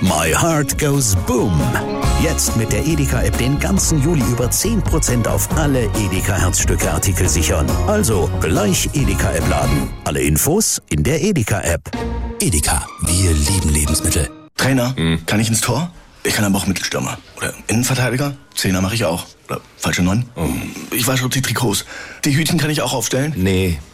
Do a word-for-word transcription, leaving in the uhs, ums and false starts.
My Heart Goes Boom. Jetzt mit der Edeka-App den ganzen Juli über zehn Prozent auf alle Edeka-Herzstücke-Artikel sichern. Also gleich Edeka-App laden. Alle Infos in der Edeka-App. Edeka, wir lieben Lebensmittel. Trainer, hm. kann ich ins Tor? Ich kann aber auch Mittelstürmer. Oder Innenverteidiger? Zehner mache ich auch. Oder falsche Neun? Oh. Ich wasche auch die Trikots. Die Hütchen kann ich auch aufstellen? Nee.